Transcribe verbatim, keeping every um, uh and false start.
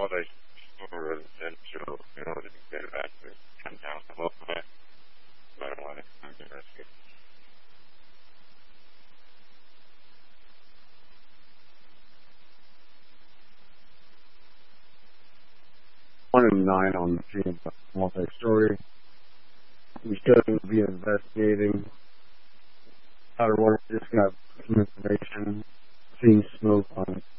multi-residential, you know, they've actually come down a little bit, but I don't want to come to rescue. One in nine on the scene, multi-story. We should be investigating. Outer Water just got some information, seeing smoke on